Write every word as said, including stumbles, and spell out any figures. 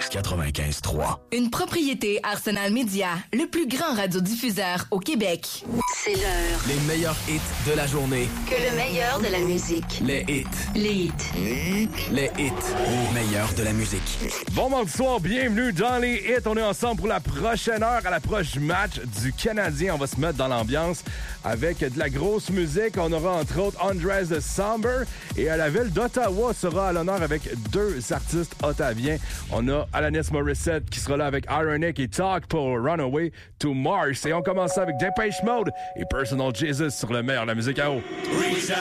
quatre-vingt-quinze trois. Une propriété Arsenal Media, le plus grand radiodiffuseur au Québec. C'est l'heure. Les meilleurs hits de la journée. Que le meilleur de la musique. Les hits. Les hits. Les hits. Au meilleur de la musique. Bon mardi soir, bienvenue dans les hits. On est ensemble pour la prochaine heure à l'approche du match du Canadien. On va se mettre dans l'ambiance avec de la grosse musique. On aura entre autres Andres de Somber et à la ville d'Ottawa sera à l'honneur avec deux artistes ottaviens. On a Alanis Morissette qui sera là avec Ironic et Talk pour Runaway to Mars. Et on commence ça avec Depeche Mode et Personal Jesus sur le meilleur de la musique à eau.